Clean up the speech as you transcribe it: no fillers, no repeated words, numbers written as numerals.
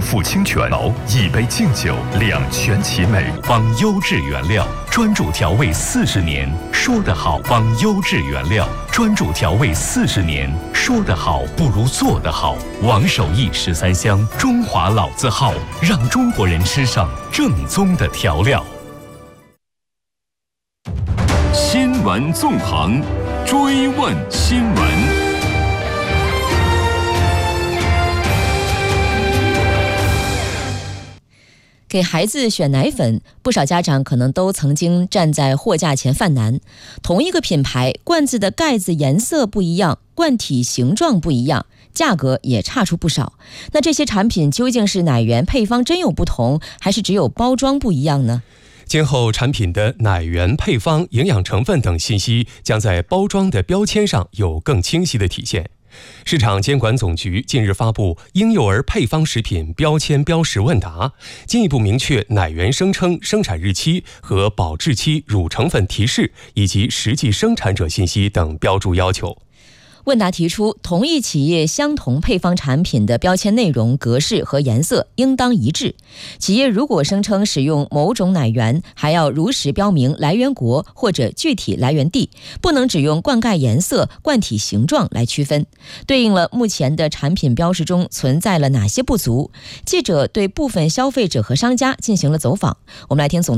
富清泉，一杯敬酒，两全其美。方优质原料，专注调味40年，说得好。方优质原料，专注调味40年，说得好不如做得好。王守义13香，中华老字号，让中国人吃上正宗的调料。 新闻纵横，追问新闻。 给孩子选奶粉，不少家长可能都曾经站在货架前犯难。同一个品牌，罐子的盖子颜色不一样，罐体形状不一样，价格也差出不少。那这些产品究竟是奶源配方真有不同，还是只有包装不一样呢？ 今后产品的奶源、配方、营养成分等信息将在包装的标签上有更清晰的体现。市场监管总局近日发布婴幼儿配方食品标签标识问答，进一步明确奶源声称、生产日期和保质期、乳成分提示以及实际生产者信息等标注要求。 问答提出，同一企业相同配方产品的标签内容、格式和颜色应当一致。企业如果声称使用某种奶源，还要如实标明来源国或者具体来源地，不能只用罐盖颜色、罐体形状来区分。对应了目前的产品标识中存在了哪些不足？记者对部分消费者和商家进行了走访。我们来听总